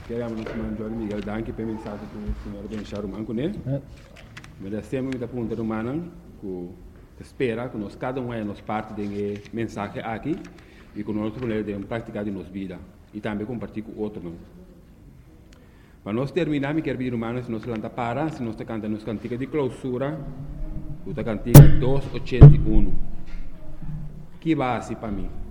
Queremos nos mandar Miguel Danke para mensagem que o senhor Benchar o manco, né? Mas sempre muita pergunta humana que espera que nós cada um é nos parte de mensagem aqui e que nós podemos praticar de nossa vida e também compartilhar com outros. Para nós terminar, me quero pedir humano se nós lanta para, se nós cantamos nos cantiga de clausura, o cantiga 281. Que base para mim?